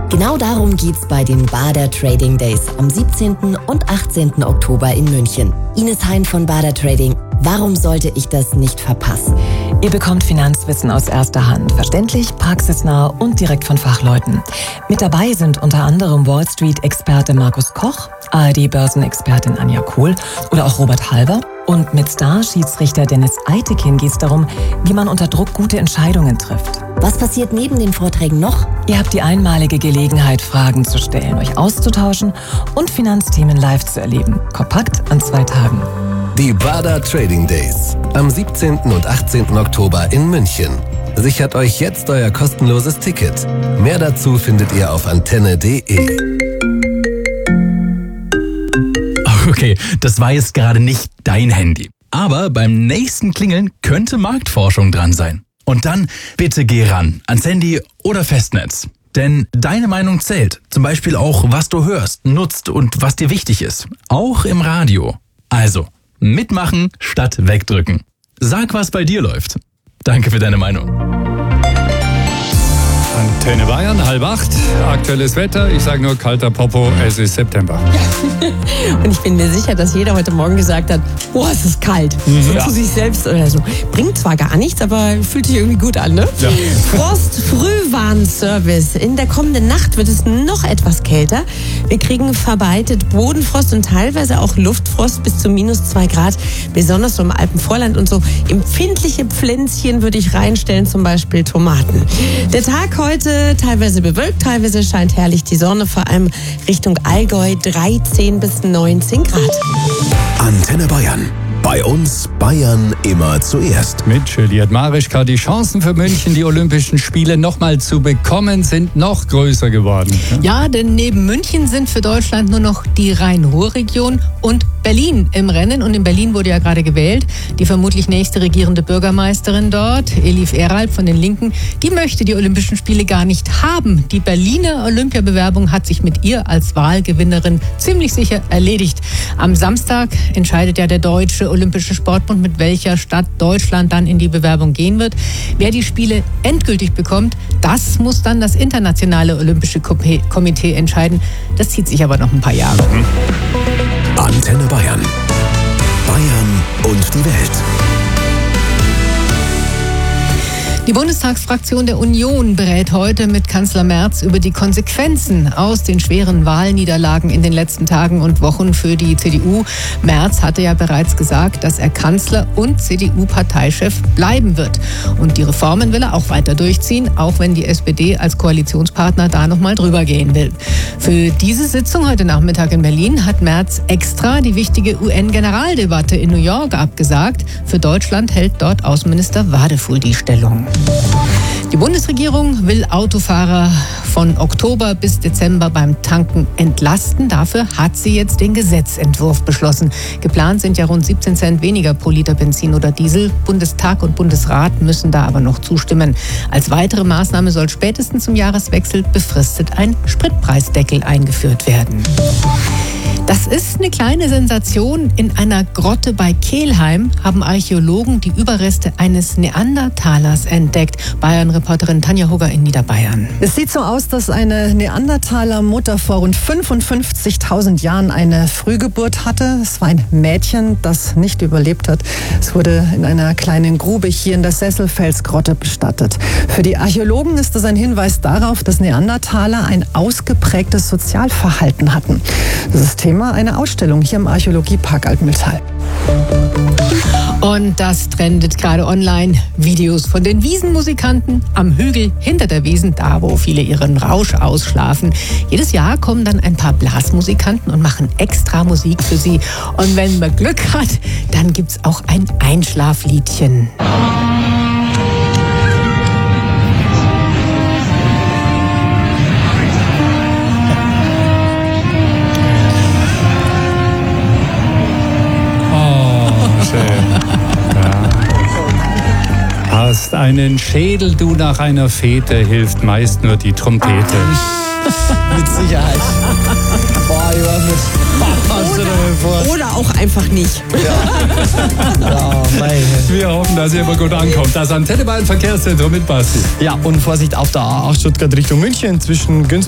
Genau darum geht's bei den Bader Trading Days am 17. und 18. Oktober in München. Ines Hein von Bader Trading. Warum sollte ich das nicht verpassen? Ihr bekommt Finanzwissen aus erster Hand, verständlich, praxisnah und direkt von Fachleuten. Mit dabei sind unter anderem Wall Street-Experte Markus Koch, ARD-Börsenexpertin Anja Kohl oder auch Robert Halber. Und mit Star-Schiedsrichter Dennis Eitekin geht es darum, wie man unter Druck gute Entscheidungen trifft. Was passiert neben den Vorträgen noch? Ihr habt die einmalige Gelegenheit, Fragen zu stellen, euch auszutauschen und Finanzthemen live zu erleben. Kompakt an 2 Tagen. Die Bader Trading Days am 17. und 18. Oktober in München. Sichert euch jetzt euer kostenloses Ticket. Mehr dazu findet ihr auf antenne.de. Okay, das war jetzt gerade nicht dein Handy. Aber beim nächsten Klingeln könnte Marktforschung dran sein. Und dann bitte geh ran, ans Handy oder Festnetz. Denn deine Meinung zählt. Zum Beispiel auch, was du hörst, nutzt und was dir wichtig ist. Auch im Radio. Also, mitmachen statt wegdrücken. Sag, was bei dir läuft. Danke für deine Meinung. Antenne Bayern, 7:30, aktuelles Wetter. Ich sage nur kalter Popo, es ist September. Und ich bin mir sicher, dass jeder heute Morgen gesagt hat, oh, es ist kalt. Zu sich selbst oder so. Bringt zwar gar nichts, aber fühlt sich irgendwie gut an, ne? Ja. Frost-Frühwarnservice. In der kommenden Nacht wird es noch etwas kälter. Wir kriegen verbreitet Bodenfrost und teilweise auch Luftfrost bis zu -2 Grad. Besonders so im Alpenvorland und so empfindliche Pflänzchen würde ich reinstellen, zum Beispiel Tomaten. Der Tag heute teilweise bewölkt, teilweise scheint herrlich die Sonne, vor allem Richtung Allgäu 13 bis 19 Grad. Antenne Bayern. Bei uns Bayern immer zuerst. Mit Juliette Marischka. Die Chancen für München, die Olympischen Spiele nochmal zu bekommen, sind noch größer geworden. Ja, denn neben München sind für Deutschland nur noch die Rhein-Ruhr-Region und Berlin im Rennen. Und in Berlin wurde ja gerade gewählt. Die vermutlich nächste regierende Bürgermeisterin dort, Elif Eralp von den Linken, die möchte die Olympischen Spiele gar nicht haben. Die Berliner Olympiabewerbung hat sich mit ihr als Wahlgewinnerin ziemlich sicher erledigt. Am Samstag entscheidet ja der Deutsche Olympische Sportbund, mit welcher Stadt Deutschland dann in die Bewerbung gehen wird. Wer die Spiele endgültig bekommt, das muss dann das Internationale Olympische Komitee entscheiden. Das zieht sich aber noch ein paar Jahre. Antenne Bayern. Bayern und die Welt. Die Bundestagsfraktion der Union berät heute mit Kanzler Merz über die Konsequenzen aus den schweren Wahlniederlagen in den letzten Tagen und Wochen für die CDU. Merz hatte ja bereits gesagt, dass er Kanzler und CDU-Parteichef bleiben wird. Und die Reformen will er auch weiter durchziehen, auch wenn die SPD als Koalitionspartner da nochmal drüber gehen will. Für diese Sitzung heute Nachmittag in Berlin hat Merz extra die wichtige UN-Generaldebatte in New York abgesagt. Für Deutschland hält dort Außenminister Wadefuhl die Stellung. Die Bundesregierung will Autofahrer von Oktober bis Dezember beim Tanken entlasten. Dafür hat sie jetzt den Gesetzentwurf beschlossen. Geplant sind ja rund 17 Cent weniger pro Liter Benzin oder Diesel. Bundestag und Bundesrat müssen da aber noch zustimmen. Als weitere Maßnahme soll spätestens zum Jahreswechsel befristet ein Spritpreisdeckel eingeführt werden. Das ist eine kleine Sensation. In einer Grotte bei Kelheim haben Archäologen die Überreste eines Neandertalers entdeckt. Bayern-Reporterin Tanja Hugger in Niederbayern. Es sieht so aus, dass eine Neandertaler-Mutter vor rund 55.000 Jahren eine Frühgeburt hatte. Es war ein Mädchen, das nicht überlebt hat. Es wurde in einer kleinen Grube hier in der Sesselfelsgrotte bestattet. Für die Archäologen ist das ein Hinweis darauf, dass Neandertaler ein ausgeprägtes Sozialverhalten hatten. Das ist Thema einer Ausstellung hier im Archäologiepark Altmühltal. Und das trendet gerade online. Videos von den Wiesenmusikanten am Hügel hinter der Wiesn, da wo viele ihren Rausch ausschlafen. Jedes Jahr kommen dann ein paar Blasmusikanten und machen extra Musik für sie. Und wenn man Glück hat, dann gibt's auch ein Einschlafliedchen. Hast einen Schädel, du nach einer Fete, hilft meist nur die Trompete. Mit Sicherheit. Boah, Johannes. Oder auch einfach nicht. Ja, Wir hoffen, dass ihr immer gut ankommt. Das Antenne Bayern Verkehrszentrum mit Basti. ja, und Vorsicht auf der A8 Stuttgart Richtung München zwischen Günzburg